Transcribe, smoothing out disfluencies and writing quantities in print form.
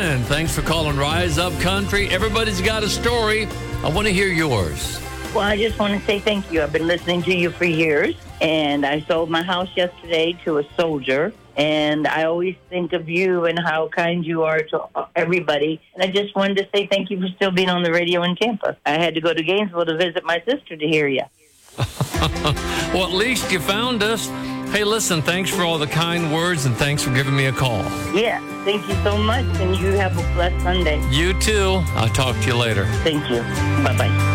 morning. Thanks for calling Rise Up Country. Everybody's got a story. I want to hear yours. Well, I just want to say thank you. I've been listening to you for years, and I sold my house yesterday to a soldier, and I always think of you and how kind you are to everybody. And I just wanted to say thank you for still being on the radio in Tampa. I had to go to Gainesville to visit my sister to hear you. Well, at least you found us. Hey, listen, thanks for all the kind words, and thanks for giving me a call. Yeah, thank you so much, and you have a blessed Sunday. You too. I'll talk to you later. Thank you. Bye-bye.